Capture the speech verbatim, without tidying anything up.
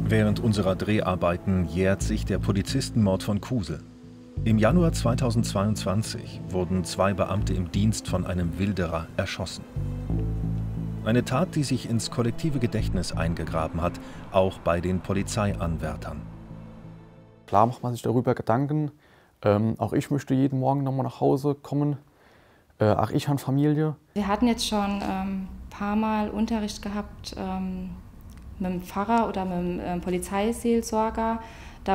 Während unserer Dreharbeiten jährt sich der Polizistenmord von Kusel. Im Januar zweitausendzweiundzwanzig wurden zwei Beamte im Dienst von einem Wilderer erschossen. Eine Tat, die sich ins kollektive Gedächtnis eingegraben hat, auch bei den Polizeianwärtern. Klar macht man sich darüber Gedanken. Ähm, auch ich möchte jeden Morgen nochmal nach Hause kommen. Äh, auch ich habe Familie. Wir hatten jetzt schon ein ähm, paar Mal Unterricht gehabt ähm, mit dem Pfarrer oder mit dem ähm, Polizeiseelsorger,